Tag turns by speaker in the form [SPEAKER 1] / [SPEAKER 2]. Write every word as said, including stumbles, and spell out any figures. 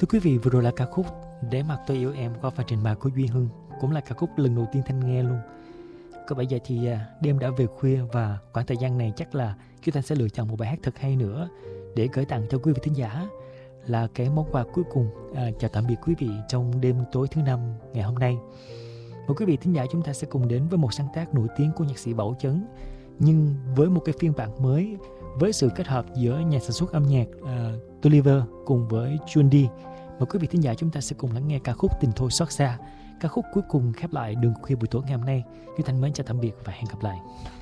[SPEAKER 1] Thưa quý vị, vừa rồi là ca khúc Để Mặc Tôi Yêu Em qua phần trình bày của Duy Hưng, cũng là ca khúc lần đầu tiên Thanh nghe luôn. Có bây giờ thì đêm đã về khuya và khoảng thời gian này chắc là chúng ta sẽ lựa chọn một bài hát thật hay nữa để gửi tặng cho quý vị thính giả, là cái món quà cuối cùng à, chào tạm biệt quý vị trong đêm tối thứ năm ngày hôm nay. Mời quý vị thính giả chúng ta sẽ cùng đến với một sáng tác nổi tiếng của nhạc sĩ Bảo Chấn, nhưng với một cái phiên bản mới, với sự kết hợp giữa nhà sản xuất âm nhạc uh, Toliver cùng với Chundi. Mời quý vị thính giả chúng ta sẽ cùng lắng nghe ca khúc Tình Thôi Xót Xa, ca khúc cuối cùng khép lại đường khuya buổi tối ngày hôm nay. Duy Thanh mến chào tạm biệt và hẹn gặp lại.